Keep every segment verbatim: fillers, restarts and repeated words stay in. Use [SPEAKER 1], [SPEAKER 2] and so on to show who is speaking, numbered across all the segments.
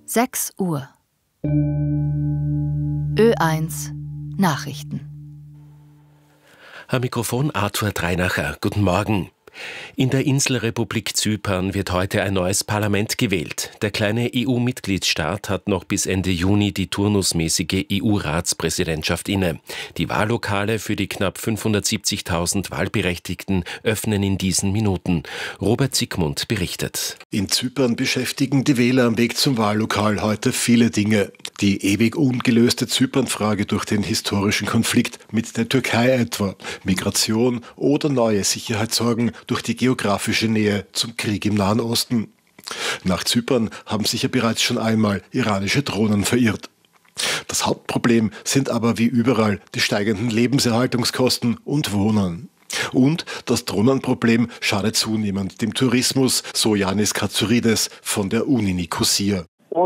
[SPEAKER 1] sechs Uhr. Ö eins Nachrichten.
[SPEAKER 2] Am Mikrofon Arthur Dreinacher. Guten Morgen. In der Inselrepublik Zypern wird heute ein neues Parlament gewählt. Der kleine E U-Mitgliedstaat hat noch bis Ende Juni die turnusmäßige E U-Ratspräsidentschaft inne. Die Wahllokale für die knapp fünfhundertsiebzigtausend Wahlberechtigten öffnen in diesen Minuten. Robert Siegmund berichtet.
[SPEAKER 3] In Zypern beschäftigen die Wähler am Weg zum Wahllokal heute viele Dinge. Die ewig ungelöste Zypernfrage durch den historischen Konflikt mit der Türkei etwa, Migration oder neue Sicherheitssorgen durch die geografische Nähe zum Krieg im Nahen Osten. Nach Zypern haben sich ja bereits schon einmal iranische Drohnen verirrt. Das Hauptproblem sind aber wie überall die steigenden Lebenserhaltungskosten und Wohnen. Und das Drohnenproblem schadet zunehmend dem Tourismus, so Yanis Katsouridis von der Uni Nikosia.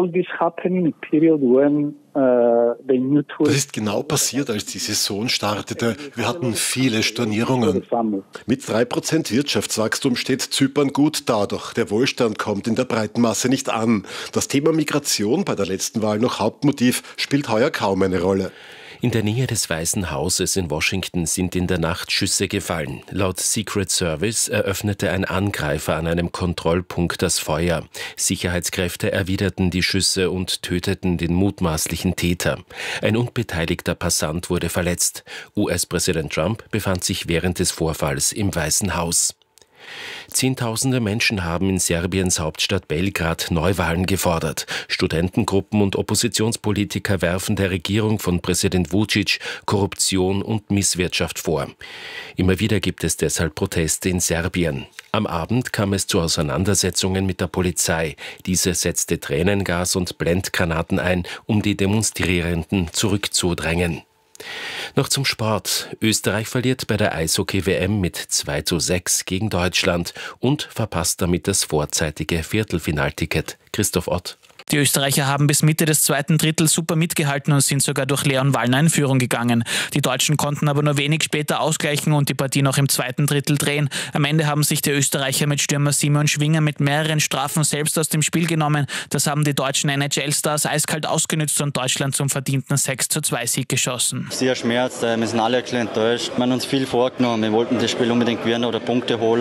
[SPEAKER 3] Das ist genau passiert, als die Saison startete. Wir hatten viele Stornierungen. Mit drei Prozent Wirtschaftswachstum steht Zypern gut da, doch der Wohlstand kommt in der breiten Masse nicht an. Das Thema Migration, bei der letzten Wahl noch Hauptmotiv, spielt heuer kaum eine Rolle.
[SPEAKER 2] In der Nähe des Weißen Hauses in Washington sind in der Nacht Schüsse gefallen. Laut Secret Service eröffnete ein Angreifer an einem Kontrollpunkt das Feuer. Sicherheitskräfte erwiderten die Schüsse und töteten den mutmaßlichen Täter. Ein unbeteiligter Passant wurde verletzt. U S-Präsident Trump befand sich während des Vorfalls im Weißen Haus. Zehntausende Menschen haben in Serbiens Hauptstadt Belgrad Neuwahlen gefordert. Studentengruppen und Oppositionspolitiker werfen der Regierung von Präsident Vučić Korruption und Misswirtschaft vor. Immer wieder gibt es deshalb Proteste in Serbien. Am Abend kam es zu Auseinandersetzungen mit der Polizei. Diese setzte Tränengas und Blendgranaten ein, um die Demonstrierenden zurückzudrängen. Noch zum Sport. Österreich verliert bei der Eishockey-W M mit zwei zu sechs gegen Deutschland und verpasst damit das vorzeitige Viertelfinalticket. Christoph Ott.
[SPEAKER 4] Die Österreicher haben bis Mitte des zweiten Drittels super mitgehalten und sind sogar durch Leon Wallner in Führung gegangen. Die Deutschen konnten aber nur wenig später ausgleichen und die Partie noch im zweiten Drittel drehen. Am Ende haben sich die Österreicher mit Stürmer Simon Schwinger mit mehreren Strafen selbst aus dem Spiel genommen. Das haben die deutschen N H L-Stars eiskalt ausgenützt und Deutschland zum verdienten sechs zu zwei Sieg geschossen.
[SPEAKER 5] Sehr schmerzt, wir sind alle ein bisschen enttäuscht. Wir haben uns viel vorgenommen, wir wollten das Spiel unbedingt gewinnen oder Punkte holen.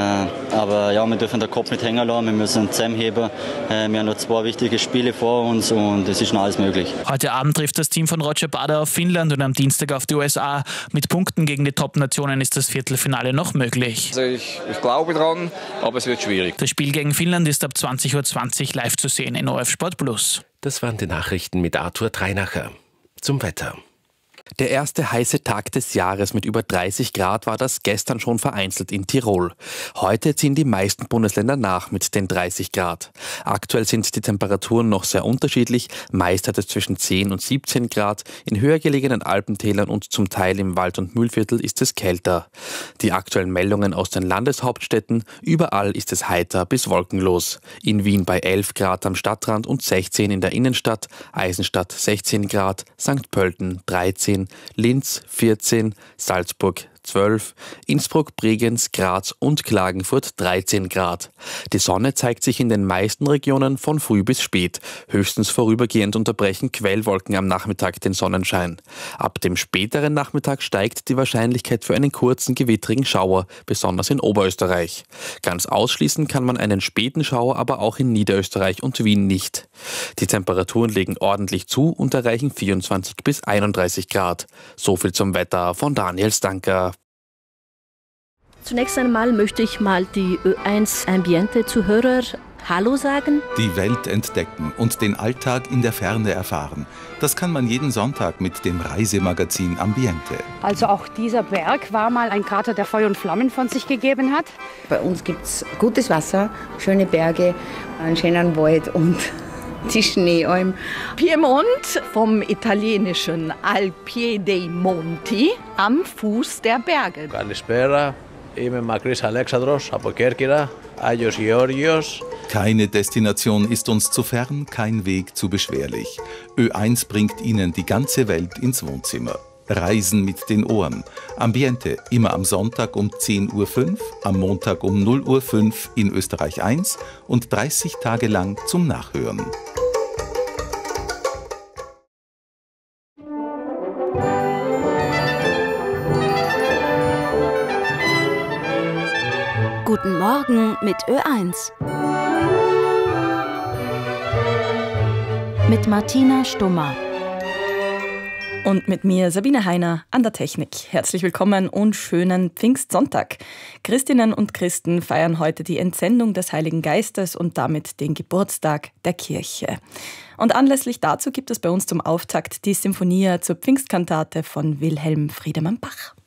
[SPEAKER 5] Aber ja, wir dürfen den Kopf nicht hängen lassen, wir müssen zusammenheben. Wir haben noch zwei wichtige Spiele vor uns und es ist noch alles möglich.
[SPEAKER 4] Heute Abend trifft das Team von Roger Bader auf Finnland und am Dienstag auf die U S A. Mit Punkten gegen die Top-Nationen ist das Viertelfinale noch möglich.
[SPEAKER 6] Also ich, ich glaube dran, aber es wird schwierig.
[SPEAKER 4] Das Spiel gegen Finnland ist ab zwanzig Uhr zwanzig live zu sehen in O F Sport Plus.
[SPEAKER 2] Das waren die Nachrichten mit Arthur Dreinacher. Zum Wetter.
[SPEAKER 7] Der erste heiße Tag des Jahres mit über dreißig Grad war das gestern schon vereinzelt in Tirol. Heute ziehen die meisten Bundesländer nach mit den dreißig Grad. Aktuell sind die Temperaturen noch sehr unterschiedlich. Meist hat es zwischen zehn und siebzehn Grad. In höher gelegenen Alpentälern und zum Teil im Wald- und Mühlviertel ist es kälter. Die aktuellen Meldungen aus den Landeshauptstädten: Überall ist es heiter bis wolkenlos. In Wien bei elf Grad am Stadtrand und sechzehn in der Innenstadt. Eisenstadt sechzehn Grad, Sankt Pölten dreizehn, Linz vierzehn, Salzburg zwölf, Innsbruck, Bregenz, Graz und Klagenfurt dreizehn Grad. Die Sonne zeigt sich in den meisten Regionen von früh bis spät. Höchstens vorübergehend unterbrechen Quellwolken am Nachmittag den Sonnenschein. Ab dem späteren Nachmittag steigt die Wahrscheinlichkeit für einen kurzen gewittrigen Schauer, besonders in Oberösterreich. Ganz ausschließen kann man einen späten Schauer aber auch in Niederösterreich und Wien nicht. Die Temperaturen legen ordentlich zu und erreichen vierundzwanzig bis einunddreißig Grad. So viel zum Wetter von Daniel Stanker.
[SPEAKER 8] Zunächst einmal möchte ich mal die Ö eins Ambiente-Zuhörer Hallo sagen.
[SPEAKER 9] Die Welt entdecken und den Alltag in der Ferne erfahren. Das kann man jeden Sonntag mit dem Reisemagazin Ambiente.
[SPEAKER 10] Also auch dieser Berg war mal ein Krater, der Feuer und Flammen von sich gegeben hat.
[SPEAKER 11] Bei uns gibt es gutes Wasser, schöne Berge, einen schönen Wald und die Schneealm.
[SPEAKER 12] Piemont vom italienischen Al Pie dei Monti, am Fuß der Berge.
[SPEAKER 13] Καλησπέρα. Είμαι Makris Alexandros από Κέρκυρα, Άγιος Γεώργιος.
[SPEAKER 9] Keine Destination ist uns zu fern, kein Weg zu beschwerlich. Ö eins bringt Ihnen die ganze Welt ins Wohnzimmer. Reisen mit den Ohren. Ambiente immer am Sonntag um zehn Uhr fünf, am Montag um null Uhr fünf in Österreich eins und dreißig Tage lang zum Nachhören.
[SPEAKER 1] Guten Morgen mit Ö eins. Mit Martina Stummer.
[SPEAKER 14] Und mit mir Sabine Heiner an der Technik. Herzlich willkommen und schönen Pfingstsonntag. Christinnen und Christen feiern heute die Entsendung des Heiligen Geistes und damit den Geburtstag der Kirche. Und anlässlich dazu gibt es bei uns zum Auftakt die Sinfonia zur Pfingstkantate von Wilhelm Friedemann Bach.